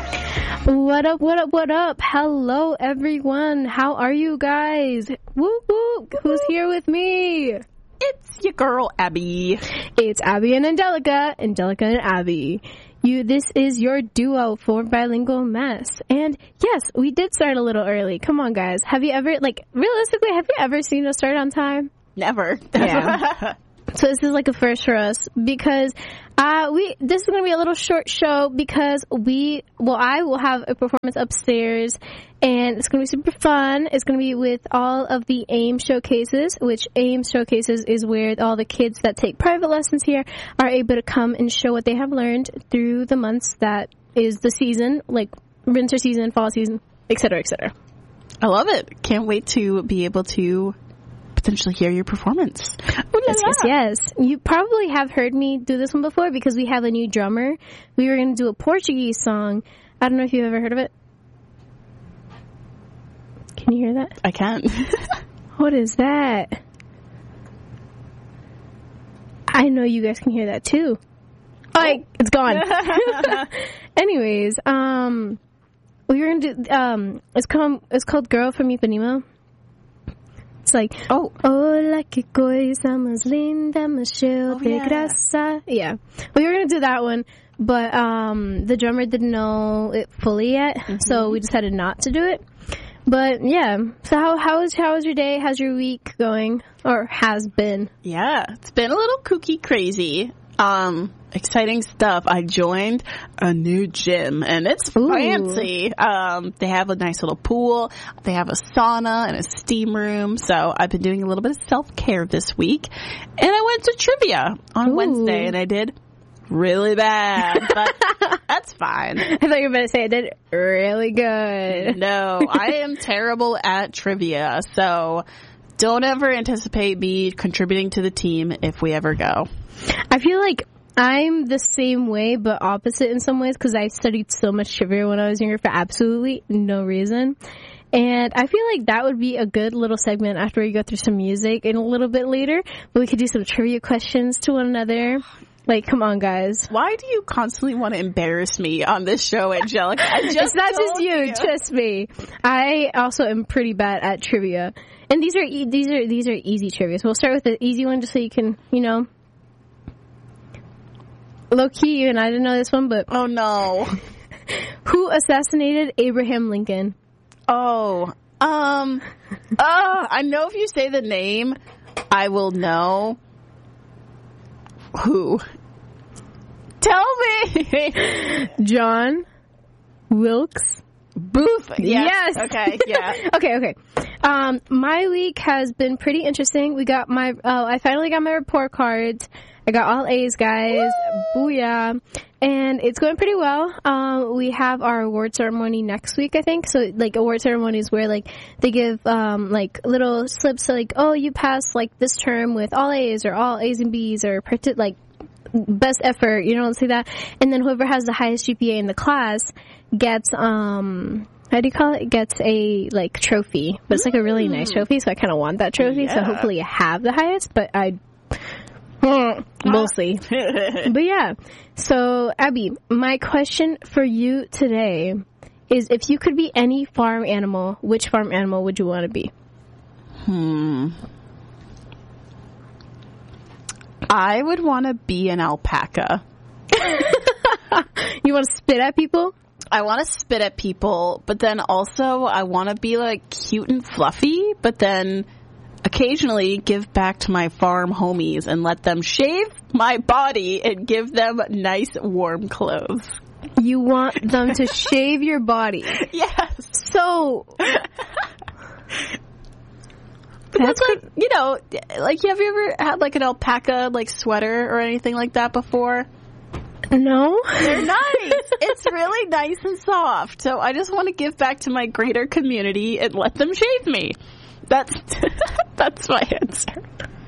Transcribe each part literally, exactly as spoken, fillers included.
What up, what up, what up? Hello, everyone. How are you guys? Whoop, whoop. Who's here with me? It's your girl, Abby. It's Abby and Angelica. Angelica and Abby. You, this is your duo for Bilingual Mess. And yes, we did start a little early. Come on, guys. Have you ever, like, realistically, have you ever seen us start on time? Never. Yeah. So this is like a first for us because uh, we this is going to be a little short show because we, well, I will have a performance upstairs and it's going to be super fun. It's going to be with all of the AIM showcases, which AIM showcases is where all the kids that take private lessons here are able to come and show what they have learned through the months that is the season, like winter season, fall season, et cetera, et cetera. I love it. Can't wait to be able to potentially hear your performance. Yes, yes, yes. You probably have heard me do this one before because we have a new drummer. We were going to do a Portuguese song. I don't know if you've ever heard of it. Can you hear that? I can. What is that? I know you guys can hear that too. Oh, oh. It's gone. Anyways, um, we were going to do, um, it's called, it's called Girl from Ipanema. It's like, oh, hola, que coisa más linda, más cheia oh, de yeah. graça. Yeah. We were going to do that one, but um, the drummer didn't know it fully yet, mm-hmm. so we decided not to do it. But, yeah. So how how was, how was your day? How's your week going? Or has been? Yeah. It's been a little kooky crazy. Um, exciting stuff. I joined a new gym and it's Ooh. fancy. Um, they have a nice little pool. They have a sauna and a steam room. So I've been doing a little bit of self-care this week. And I went to trivia on Ooh. Wednesday and I did really bad, but that's fine. I thought you were going to say I did really good. No, I am terrible at trivia. So don't ever anticipate me contributing to the team if we ever go. I feel like I'm the same way, but opposite in some ways, because I studied so much trivia when I was younger for absolutely no reason. And I feel like that would be a good little segment after we go through some music and a little bit later, but we could do some trivia questions to one another. Like, come on, guys. Why do you constantly want to embarrass me on this show, Angelica? I just it's not just you, you, trust me. I also am pretty bad at trivia. And these are e- these are these are easy trivia. So we'll start with the easy one just so you can, you know, low key, and I didn't know this one, but oh no. Who assassinated Abraham Lincoln? Oh, um, uh, I know if you say the name, I will know. Who? Tell me. John Wilkes Booth. Yes. Yes. Okay. Yeah. okay. Okay. Um, my week has been pretty interesting. We got my. Oh, I finally got my report cards. I got all A's, guys. Woo! Booyah. And it's going pretty well. Um, we have our award ceremony next week, I think. So, like, award ceremonies where, like, they give, um, like, little slips, like, oh, you passed, like, this term with all A's or all A's and B's or, parti- like, best effort, you know, let's say that. And then whoever has the highest G P A in the class gets, um, how do you call it? Gets a, like, trophy. But it's, like, a really nice trophy, so I kind of want that trophy. Yeah. So hopefully I have the highest, but I... We'll see. But yeah, so Abby, my question for you today is if you could be any farm animal, which farm animal would you want to be? Hmm. I would want to be an alpaca. You want to spit at people? I want to spit at people, but then also I want to be like cute and fluffy, but then occasionally give back to my farm homies and let them shave my body and give them nice warm clothes. You want them to shave your body? Yes. So that's like, you know, like, have you ever had like an alpaca like sweater or anything like that before? No. They're nice. It's really nice and soft. So I just want to give back to my greater community and let them shave me. That's that's my answer.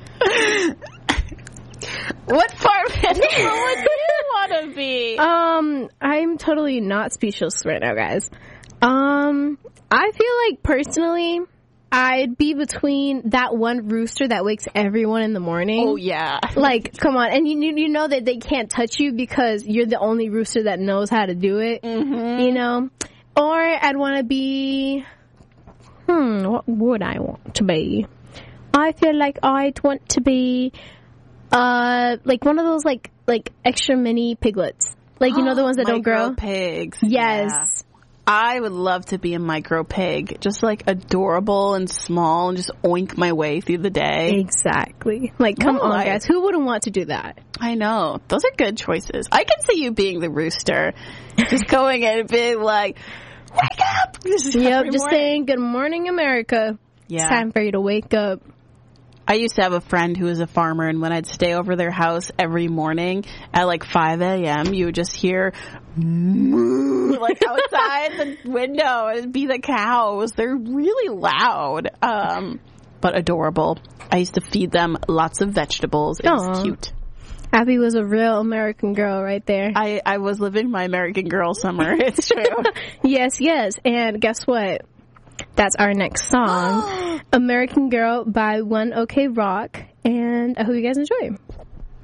What farm animal would you want to be? Um, I'm totally not speechless right now, guys. Um, I feel like personally, I'd be between that one rooster that wakes everyone in the morning. Oh, yeah. Like, come on. And you you know that they can't touch you because you're the only rooster that knows how to do it. Mm-hmm. You know? Or I'd want to be... Hmm, what would I want to be? I feel like I'd want to be... Uh, like one of those, like, like extra mini piglets. Like, you know, the ones that don't grow? Micro pigs. Yes. Yeah. I would love to be a micro pig. Just, like, adorable and small and just oink my way through the day. Exactly. Like, come No, on, I- guys. Who wouldn't want to do that? I know. Those are good choices. I can see you being the rooster. Just going in and being like, wake up! This is Yep, every just morning. saying, good morning, America. Yeah. It's time for you to wake up. I used to have a friend who was a farmer, and when I'd stay over their house every morning at like five a.m., you would just hear moo, like outside the window. It'd be the cows. They're really loud, um, but adorable. I used to feed them lots of vegetables. It was Aw. cute. Abby was a real American girl right there. I, I was living my American Girl summer. It's true. Yes, yes. And guess what? That's our next song. American Girl by One OK Rock. And I hope you guys enjoy.